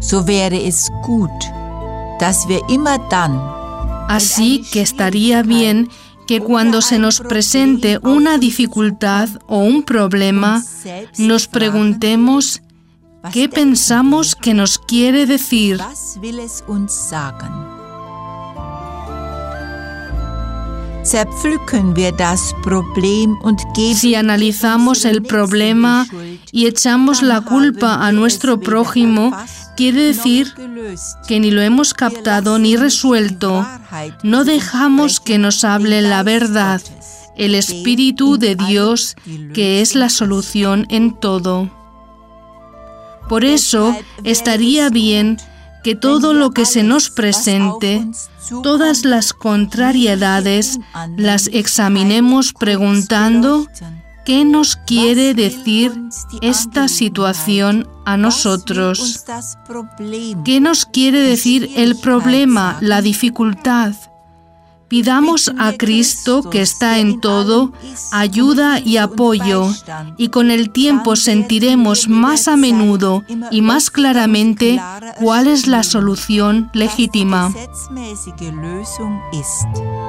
so wäre es gut, dass wir immer dann. Así que estaría bien que cuando se nos presente una dificultad o un problema, nos preguntemos qué pensamos que nos quiere decir. Was will es uns sagen? Zerpflücken wir das Problem und geben. Si analizamos el problema y echamos la culpa a nuestro prójimo, quiere decir que ni lo hemos captado ni resuelto. No dejamos que nos hable la verdad, el Espíritu de Dios, que es la solución en todo. Por eso estaría bien que todo lo que se nos presente, todas las contrariedades, las examinemos preguntando qué nos quiere decir esta situación a nosotros. ¿Qué nos quiere decir el problema, la dificultad? Pidamos a Cristo, que está en todo, ayuda y apoyo, y con el tiempo sentiremos más a menudo y más claramente cuál es la solución legítima.